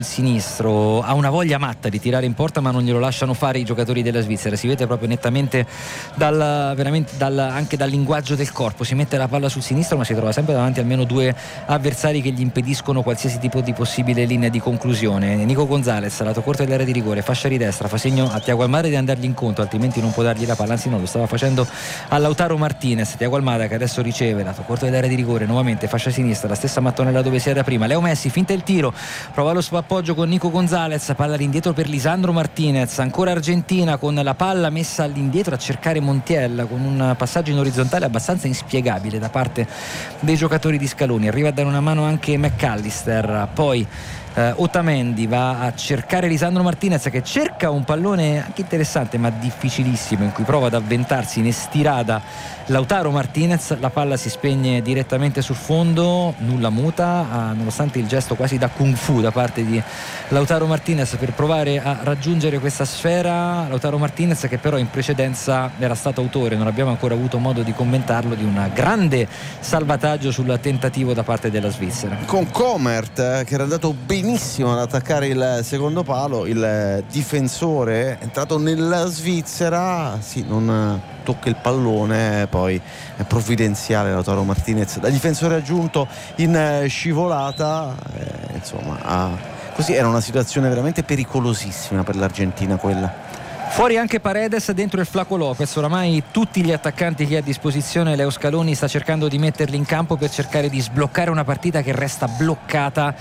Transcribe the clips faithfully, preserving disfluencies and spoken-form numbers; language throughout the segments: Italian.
sinistro, ha una voglia matta di tirare in porta, ma non glielo lasciano fare i giocatori della Svizzera. Si vede proprio nettamente dal, veramente dal, anche dal linguaggio del corpo. Si mette la palla sul sinistro, ma si trova sempre davanti almeno due avversari che gli impediscono qualsiasi tipo di possibile linea di conclusione. Nico Gonzalez, lato corto dell'area di rigore, fascia di destra, fa segno a Thiago Almada di andargli incontro, altrimenti non può dargli la palla, anzi no, lo stava facendo a Lautaro Martinez. Thiago Almada che adesso riceve, lato corto dell'area di rigore, nuovamente fascia sinistra, la stessa mattonella dove si era prima. Leo Messi finta il tiro, prova lo spappoggio con Nico Gonzalez, palla all'indietro per Lisandro Martinez, ancora Argentina con la palla messa all'indietro a cercare Montiel con un passaggio in orizzontale abbastanza inspiegabile da parte dei giocatori di Scaloni. Arriva a dare una mano anche McAllister, poi Uh, Otamendi va a cercare Lisandro Martinez che cerca un pallone anche interessante ma difficilissimo, in cui prova ad avventarsi in estirada Lautaro Martinez. La palla si spegne direttamente sul fondo, nulla muta, uh, nonostante il gesto quasi da kung fu da parte di Lautaro Martinez per provare a raggiungere questa sfera. Lautaro Martinez che però in precedenza era stato autore, non abbiamo ancora avuto modo di commentarlo, di un grande salvataggio sul tentativo da parte della Svizzera, con Comert eh, che era andato benissimo ad attaccare il secondo palo. Il difensore è entrato nella Svizzera, sì, non tocca il pallone, poi è provvidenziale Lautaro Martinez da difensore aggiunto in scivolata, eh, insomma ah, così era una situazione veramente pericolosissima per l'Argentina quella. Fuori anche Paredes, dentro il Flaco Lopez. Oramai tutti gli attaccanti che ha a disposizione Leo Scaloni sta cercando di metterli in campo per cercare di sbloccare una partita che resta bloccata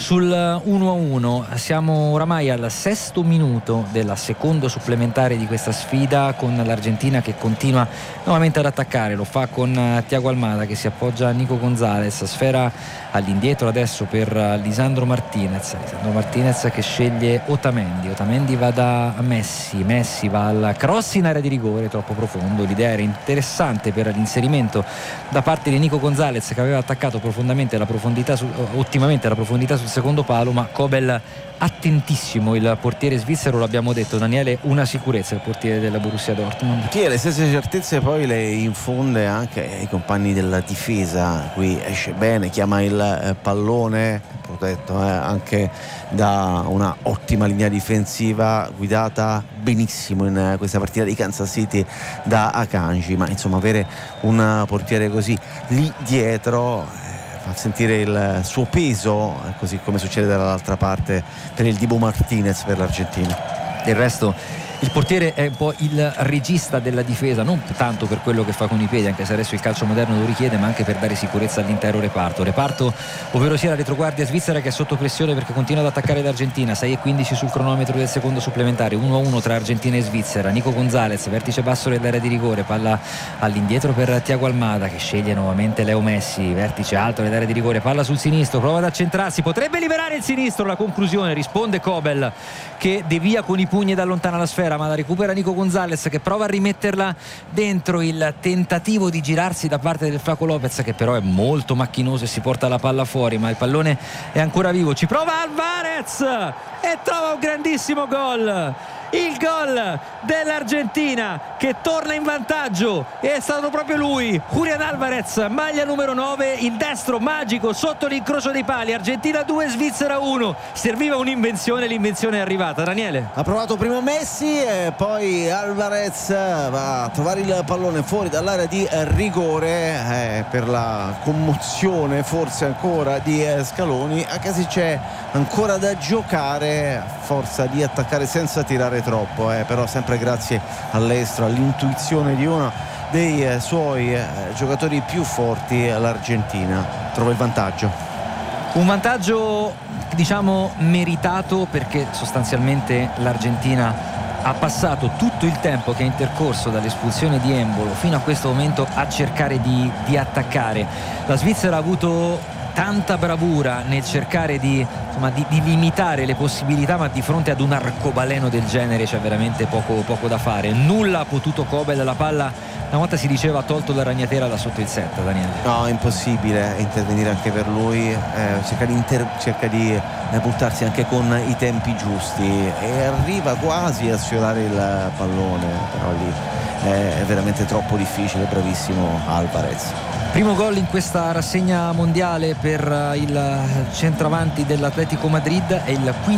sul uno a uno. Siamo oramai al sesto minuto del secondo supplementare di questa sfida, con l'Argentina che continua nuovamente ad attaccare. Lo fa con Thiago Almada che si appoggia a Nico Gonzalez, sfera all'indietro adesso per Lisandro Martinez. Lisandro Martinez che sceglie Otamendi. Otamendi va da Messi. Messi va al cross in area di rigore, troppo profondo. L'idea era interessante per l'inserimento da parte di Nico Gonzalez che aveva attaccato profondamente la profondità su, ottimamente la profondità sul secondo palo, ma Kobel attentissimo, il portiere svizzero, l'abbiamo detto Daniele, una sicurezza il portiere della Borussia Dortmund. Sì, le stesse certezze poi le infonde anche ai compagni della difesa. Qui esce bene, chiama il pallone, protetto eh, anche da una ottima linea difensiva guidata benissimo in questa partita di Kansas City da Akanji. Ma insomma avere un portiere così lì dietro fa sentire il suo peso, così come succede dall'altra parte per il Dibu Martinez per l'Argentina. Del resto il portiere è un po' il regista della difesa, non tanto per quello che fa con i piedi, anche se adesso il calcio moderno lo richiede, ma anche per dare sicurezza all'intero reparto. Reparto, ovvero sia la retroguardia svizzera che è sotto pressione perché continua ad attaccare l'Argentina. sei e quindici sul cronometro del secondo supplementare, uno a uno tra Argentina e Svizzera. Nico Gonzalez, vertice basso dell'area di rigore, palla all'indietro per Thiago Almada che sceglie nuovamente Leo Messi, vertice alto dell'area di rigore, palla sul sinistro, prova ad accentrarsi, potrebbe liberare il sinistro. La conclusione, risponde Kobel che devia con i pugni da allontana la sfera, ma la recupera Nico Gonzalez che prova a rimetterla dentro. Il tentativo di girarsi da parte del Flaco Lopez che però è molto macchinoso e si porta la palla fuori, ma il pallone è ancora vivo. Ci prova Alvarez e trova un grandissimo gol, il gol dell'Argentina che torna in vantaggio. È stato proprio lui, Julián Álvarez, maglia numero nove, il destro magico sotto l'incrocio dei pali. Argentina due, Svizzera uno. Serviva un'invenzione, l'invenzione è arrivata. Daniele? Ha provato prima Messi e poi Álvarez va a trovare il pallone fuori dall'area di rigore, eh, per la commozione forse ancora di eh, Scaloni, anche se c'è ancora da giocare a forza di attaccare senza tirare troppo, eh, però sempre grazie all'estero, all'intuizione di uno dei eh, suoi eh, giocatori più forti. L'Argentina trova il vantaggio, un vantaggio diciamo meritato, perché sostanzialmente l'Argentina ha passato tutto il tempo che è intercorso dall'espulsione di Embolo fino a questo momento a cercare di, di attaccare. La Svizzera ha avuto tanta bravura nel cercare di, insomma, di, di limitare le possibilità, ma di fronte ad un arcobaleno del genere c'è veramente poco, poco da fare. Nulla ha potuto Kobel, la palla una volta si diceva tolto la ragnatela da sotto il set, Daniele. No, è impossibile intervenire anche per lui, eh, cerca di, inter- cerca di eh, buttarsi anche con i tempi giusti e arriva quasi a sfiorare il pallone, però lì è veramente troppo difficile. Bravissimo Alvarez. Primo gol in questa rassegna mondiale per il centravanti dell'Atletico Madrid, è il quinto